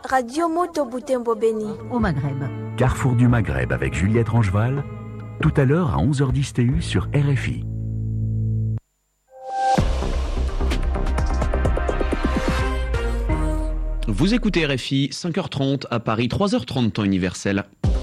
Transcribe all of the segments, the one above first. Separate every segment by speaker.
Speaker 1: Radio Moto Butembo Beni.
Speaker 2: Au Maghreb.
Speaker 3: Carrefour du Maghreb avec Juliette Rangeval, tout à l'heure à 11h10 TU sur RFI.
Speaker 4: Vous écoutez RFI, 5h30 à Paris, 3h30 temps universel.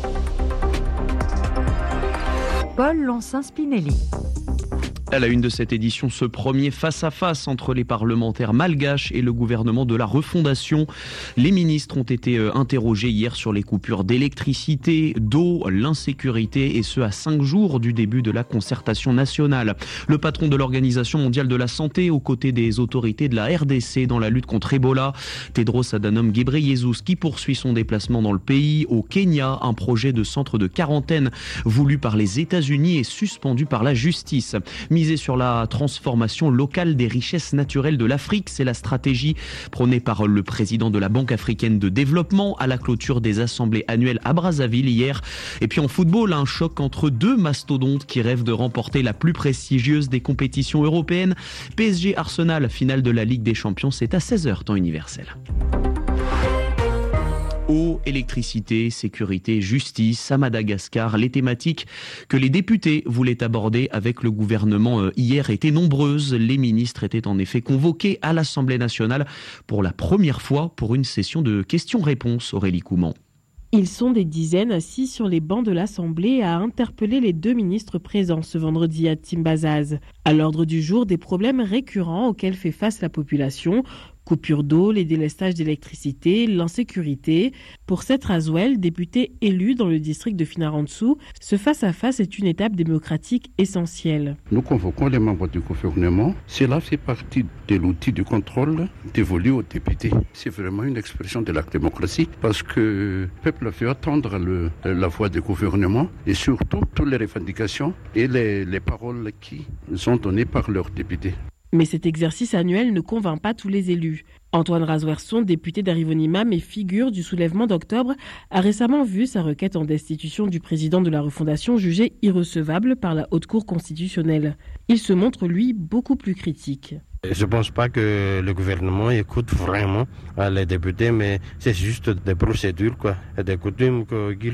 Speaker 2: Paul Lancin-Spinelli.
Speaker 4: À la une de cette édition, ce premier face-à-face entre les parlementaires malgaches et le gouvernement de la refondation. Les ministres ont été interrogés hier sur les coupures d'électricité, d'eau, l'insécurité, et ce à 5 jours du début de la concertation nationale. Le patron de l'Organisation mondiale de la santé, aux côtés des autorités de la RDC dans la lutte contre Ebola, Tedros Adhanom Ghebreyesus, qui poursuit son déplacement dans le pays. Au Kenya, un projet de centre de quarantaine voulu par les États-Unis est suspendu par la justice. Miser sur la transformation locale des richesses naturelles de l'Afrique, c'est la stratégie prônée par le président de la Banque africaine de développement à la clôture des assemblées annuelles à Brazzaville hier. Et puis en football, un choc entre deux mastodontes qui rêvent de remporter la plus prestigieuse des compétitions européennes. PSG Arsenal, finale de la Ligue des Champions, c'est à 16h temps universel. Eau, électricité, sécurité, justice, à Madagascar, les thématiques que les députés voulaient aborder avec le gouvernement hier étaient nombreuses. Les ministres étaient en effet convoqués à l'Assemblée nationale pour la première fois pour une session de questions-réponses. Aurélie Couman.
Speaker 5: Ils sont des dizaines assis sur les bancs de l'Assemblée à interpeller les deux ministres présents ce vendredi à Timbazaz. À l'ordre du jour, des problèmes récurrents auxquels fait face la population. Coupure d'eau, les délestages d'électricité, l'insécurité. Pour Seth Raswell, député élu dans le district de Finarantsou, ce face-à-face est une étape démocratique essentielle.
Speaker 6: Nous convoquons les membres du gouvernement. Cela fait partie de l'outil de contrôle dévolu aux députés. C'est vraiment une expression de la démocratie parce que le peuple fait attendre la voix du gouvernement et surtout toutes les revendications et les paroles qui sont données par leurs députés.
Speaker 5: Mais cet exercice annuel ne convainc pas tous les élus. Antoine Razwerson, député d'Arivonimam et figure du soulèvement d'octobre, a récemment vu sa requête en destitution du président de la refondation jugée irrecevable par la Haute Cour constitutionnelle. Il se montre, lui, beaucoup plus critique.
Speaker 7: Je ne pense pas que le gouvernement écoute vraiment les députés, mais c'est juste des procédures, des coutumes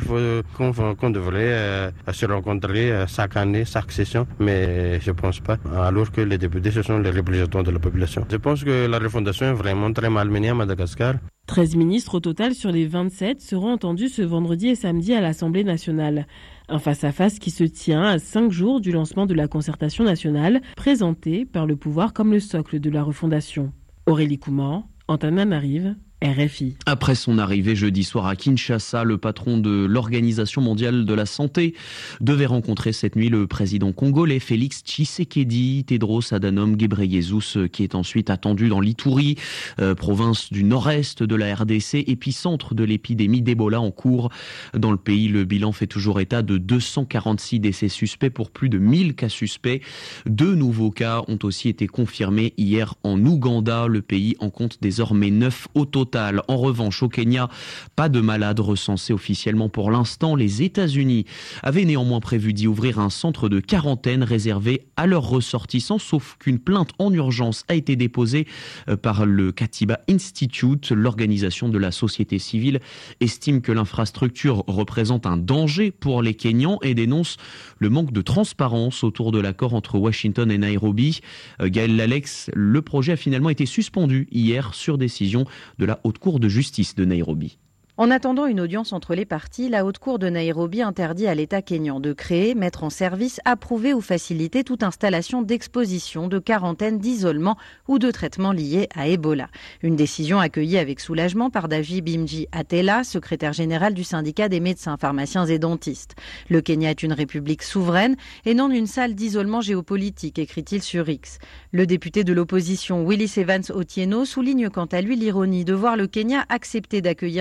Speaker 7: qu'on devrait se rencontrer chaque année, chaque session, mais je ne pense pas, alors que les députés, ce sont les représentants de la population. Je pense que la refondation est vraiment très malmenée à Madagascar.
Speaker 5: 13 ministres au total sur les 27 seront entendus ce vendredi et samedi à l'Assemblée nationale. Un face-à-face qui se tient à 5 jours du lancement de la concertation nationale, présenté par le pouvoir comme le socle de la refondation. Aurélie Couman, Antananarive, RFI.
Speaker 4: Après son arrivée jeudi soir à Kinshasa, le patron de l'Organisation mondiale de la santé devait rencontrer cette nuit le président congolais Félix Tshisekedi. Tedros Adhanom Ghebreyesus, qui est ensuite attendu dans l'Ituri, province du nord-est de la RDC, épicentre de l'épidémie d'Ebola en cours dans le pays. Le bilan fait toujours état de 246 décès suspects pour plus de 1000 cas suspects. 2 nouveaux cas ont aussi été confirmés hier en Ouganda. Le pays en compte désormais 9 au total. En revanche, au Kenya, pas de malades recensés officiellement pour l'instant. Les États-Unis avaient néanmoins prévu d'y ouvrir un centre de quarantaine réservé à leurs ressortissants, sauf qu'une plainte en urgence a été déposée par le Katiba Institute. L'organisation de la société civile estime que l'infrastructure représente un danger pour les Kenyans et dénonce le manque de transparence autour de l'accord entre Washington et Nairobi. Gaël Lalex, le projet a finalement été suspendu hier sur décision de la Haute Cour de justice de Nairobi.
Speaker 8: En attendant une audience entre les parties, la Haute Cour de Nairobi interdit à l'État kényan de créer, mettre en service, approuver ou faciliter toute installation d'exposition, de quarantaine, d'isolement ou de traitement lié à Ebola. Une décision accueillie avec soulagement par Daji Bimji Atela, secrétaire général du syndicat des médecins, pharmaciens et dentistes. Le Kenya est une république souveraine et non une salle d'isolement géopolitique, écrit-il sur X. Le député de l'opposition Willis Evans Otieno souligne quant à lui l'ironie de voir le Kenya accepter d'accueillir des cas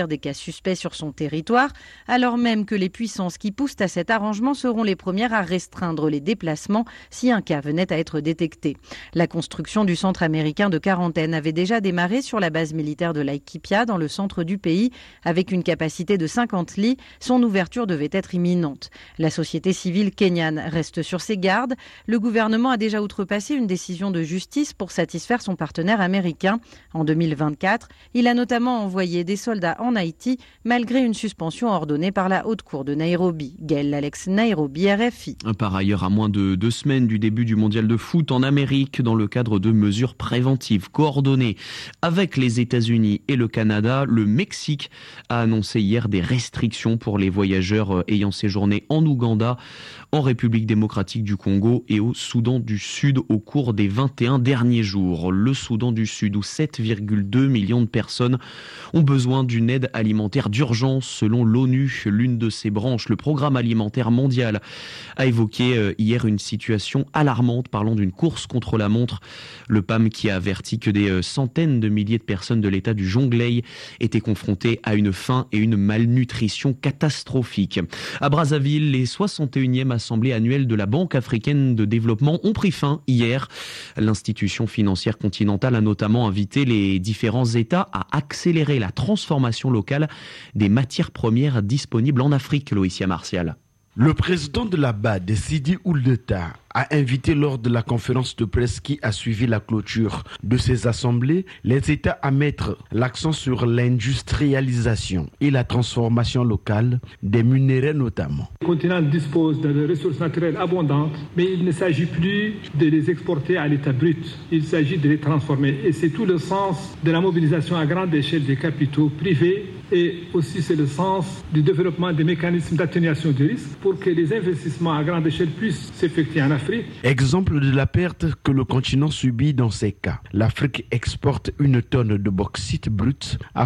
Speaker 8: suspects sur son territoire, alors même que les puissances qui poussent à cet arrangement seront les premières à restreindre les déplacements si un cas venait à être détecté. La construction du centre américain de quarantaine avait déjà démarré sur la base militaire de Laikipia, dans le centre du pays, avec une capacité de 50 lits. Son ouverture devait être imminente. La société civile kenyane reste sur ses gardes. Le gouvernement a déjà outrepassé une décision de justice pour satisfaire son partenaire américain. En 2024, il a notamment envoyé des soldats en Haïti, malgré une suspension ordonnée par la Haute Cour de Nairobi. Gaël Alex, Nairobi, RFI.
Speaker 4: Par ailleurs, à moins de 2 semaines du début du mondial de foot en Amérique, dans le cadre de mesures préventives coordonnées avec les États-Unis et le Canada, le Mexique a annoncé hier des restrictions pour les voyageurs ayant séjourné en Ouganda, en République démocratique du Congo et au Soudan du Sud au cours des 21 derniers jours. Le Soudan du Sud, où 7,2 millions de personnes ont besoin d'une aide alimentaire d'urgence selon l'ONU. L'une de ses branches, le Programme alimentaire mondial, a évoqué hier une situation alarmante, parlant d'une course contre la montre. Le PAM qui a averti que des centaines de milliers de personnes de l'État du Jonglei étaient confrontées à une faim et une malnutrition catastrophique. À Brazzaville, les 61e assemblées annuelles de la Banque africaine de développement ont pris fin hier. L'institution financière continentale a notamment invité les différents États à accélérer la transformation locale des matières premières disponibles en Afrique, Loïcia Martial.
Speaker 9: Le président de la BAD, Sidi Ould-Tah, a invité lors de la conférence de presse qui a suivi la clôture de ces assemblées les États à mettre l'accent sur l'industrialisation et la transformation locale des minéraux notamment.
Speaker 10: Le continent dispose de ressources naturelles abondantes, mais il ne s'agit plus de les exporter à l'état brut, il s'agit de les transformer. Et c'est tout le sens de la mobilisation à grande échelle des capitaux privés, et aussi c'est le sens du développement des mécanismes d'atténuation du risque pour que les investissements à grande échelle puissent s'effectuer en Afrique.
Speaker 9: Exemple de la perte que le continent subit dans ces cas. L'Afrique exporte une tonne de bauxite brut à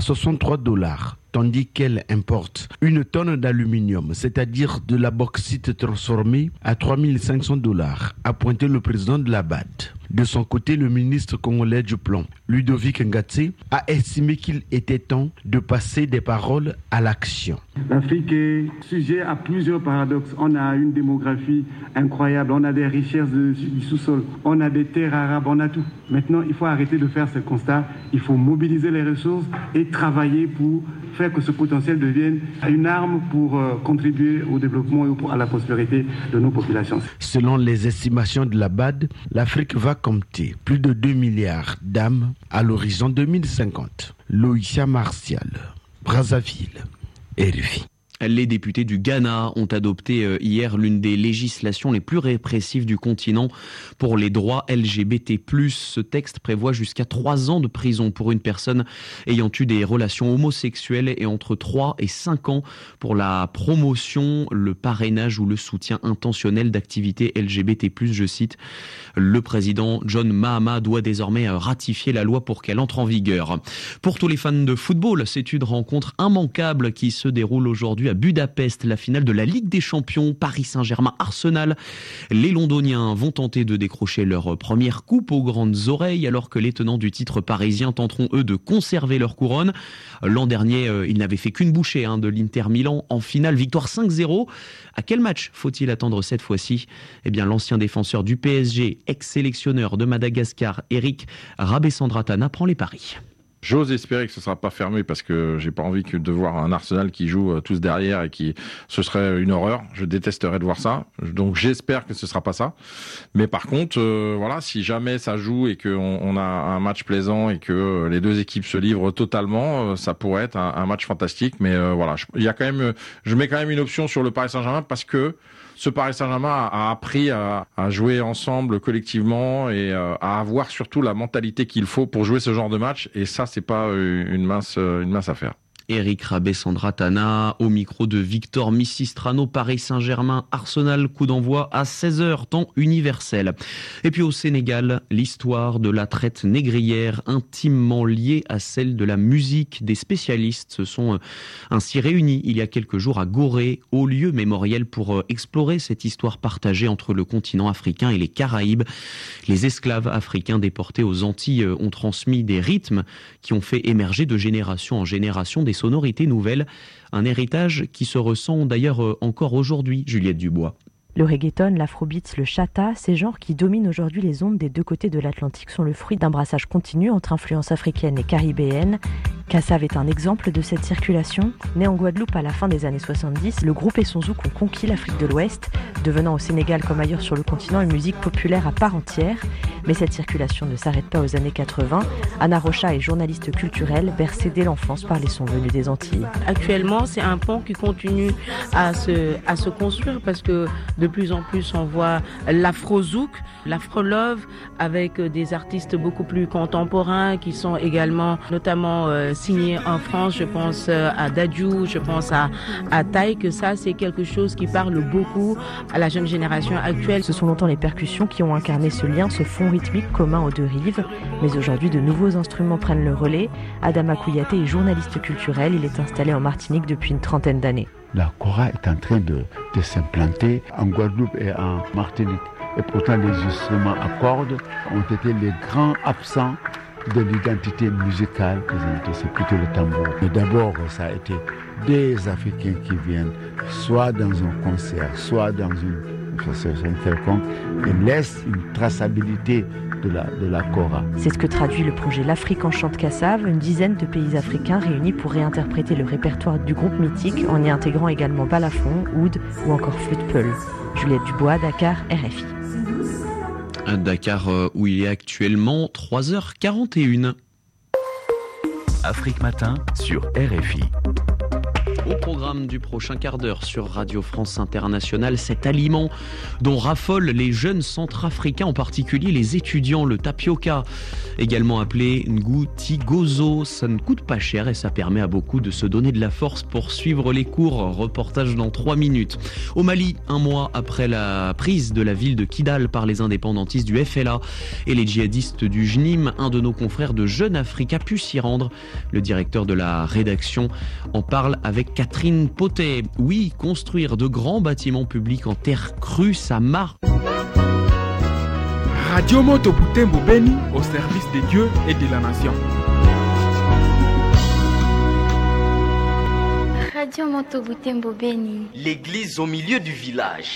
Speaker 9: $63, tandis qu'elle importe une tonne d'aluminium, c'est-à-dire de la bauxite transformée, à $3 500, a pointé le président de la BAD. De son côté, le ministre congolais du Plan, Ludovic Ngatse, a estimé qu'il était temps de passer des paroles à l'action.
Speaker 11: L'Afrique est sujet à plusieurs paradoxes. On a une démographie incroyable, on a des richesses du sous-sol, on a des terres arabes, on a tout. Maintenant, il faut arrêter de faire ce constat, il faut mobiliser les ressources et travailler pour faire que ce potentiel devienne une arme pour contribuer au développement et à la prospérité de nos populations.
Speaker 9: Selon les estimations de la BAD, l'Afrique va compter plus de 2 milliards d'âmes à l'horizon 2050. Loïcia Martial, Brazzaville, RFI.
Speaker 4: Les députés du Ghana ont adopté hier l'une des législations les plus répressives du continent pour les droits LGBT+. Ce texte prévoit jusqu'à 3 ans de prison pour une personne ayant eu des relations homosexuelles et entre 3 et 5 ans pour la promotion, le parrainage ou le soutien intentionnel d'activités LGBT+. Je cite, le président John Mahama doit désormais ratifier la loi pour qu'elle entre en vigueur. Pour tous les fans de football, c'est une rencontre immanquable qui se déroule aujourd'hui à Budapest, la finale de la Ligue des Champions, Paris Saint-Germain-Arsenal. Les Londoniens vont tenter de décrocher leur première coupe aux grandes oreilles, alors que les tenants du titre parisien tenteront eux de conserver leur couronne. L'an dernier, ils n'avaient fait qu'une bouchée de l'Inter Milan en finale, victoire 5-0. À quel match faut-il attendre cette fois-ci ? Eh bien, l'ancien défenseur du PSG, ex-sélectionneur de Madagascar, Eric Rabessandratana prend les paris.
Speaker 12: J'ose espérer que ce ne sera pas fermé parce que j'ai pas envie de voir un Arsenal qui joue tous derrière et ce serait une horreur. Je détesterais de voir ça. Donc j'espère que ce sera pas ça. Mais par contre, voilà, si jamais ça joue et qu'on a un match plaisant et que les deux équipes se livrent totalement, ça pourrait être un match fantastique. Mais voilà, je mets quand même une option sur le Paris Saint-Germain parce que ce Paris Saint-Germain a appris à jouer ensemble collectivement et à avoir surtout la mentalité qu'il faut pour jouer ce genre de match. Et ça, c'est pas une mince affaire.
Speaker 4: Eric Rabessandratana au micro de Victor Missistrano, Paris Saint-Germain, Arsenal, coup d'envoi à 16h, temps universel. Et puis au Sénégal, l'histoire de la traite négrière intimement liée à celle de la musique. Des spécialistes se sont ainsi réunis il y a quelques jours à Gorée, au lieu mémoriel pour explorer cette histoire partagée entre le continent africain et les Caraïbes. Les esclaves africains déportés aux Antilles ont transmis des rythmes qui ont fait émerger de génération en génération des des sonorités nouvelles, un héritage qui se ressent d'ailleurs encore aujourd'hui, Juliette Dubois.
Speaker 13: Le reggaeton, l'afrobeat, le chata, ces genres qui dominent aujourd'hui les ondes des deux côtés de l'Atlantique sont le fruit d'un brassage continu entre influences africaines et caribéennes. Kassav est un exemple de cette circulation. Né en Guadeloupe à la fin des années 70, le groupe et son zouk ont conquis l'Afrique de l'Ouest, devenant au Sénégal comme ailleurs sur le continent une musique populaire à part entière. Mais cette circulation ne s'arrête pas aux années 80. Anna Rocha est journaliste culturelle, bercée dès l'enfance par les sons venus des Antilles.
Speaker 14: Actuellement, c'est un pont qui continue à se construire parce que de plus en plus on voit l'afro-zouk, l'afro-love avec des artistes beaucoup plus contemporains qui sont également notamment signés en France. Je pense à Dadju, je pense à Taï, que ça c'est quelque chose qui parle beaucoup à la jeune génération actuelle.
Speaker 13: Ce sont longtemps les percussions qui ont incarné ce lien, ce fond rythmique commun aux deux rives. Mais aujourd'hui, de nouveaux instruments prennent le relais. Adama Kouyaté est journaliste culturel. Il est installé en Martinique depuis une trentaine d'années.
Speaker 15: La kora est en train de s'implanter en Guadeloupe et en Martinique. Et pourtant, les instruments à cordes ont été les grands absents de l'identité musicale présentée. C'est plutôt le tambour. Mais d'abord, ça a été des Africains qui viennent, soit dans un concert, soit dans une association quelconque, et laissent une traçabilité de la kora.
Speaker 13: C'est ce que traduit le projet L'Afrique en chante Kassav, une dizaine de pays africains réunis pour réinterpréter le répertoire du groupe mythique en y intégrant également balafon, oud ou encore flûte peul. Juliette Dubois, Dakar, RFI.
Speaker 4: Dakar où il est actuellement 3h41.
Speaker 3: Afrique Matin sur RFI.
Speaker 4: Au programme du prochain quart d'heure sur Radio France Internationale, cet aliment dont raffolent les jeunes centrafricains, en particulier les étudiants, le tapioca, également appelé ngouti gozo. Ça ne coûte pas cher et ça permet à beaucoup de se donner de la force pour suivre les cours. Reportage dans 3 minutes. Au Mali, un mois après la prise de la ville de Kidal par les indépendantistes du FLA et les djihadistes du JNIM, un de nos confrères de Jeune Afrique a pu s'y rendre. Le directeur de la rédaction en parle avec Catherine Potet. Oui, construire de grands bâtiments publics en terre crue, ça marche.
Speaker 16: Radio Moto Butembo Beni, au service de Dieu et de la nation.
Speaker 17: Radio Moto Butembo Beni.
Speaker 18: L'église au milieu du village.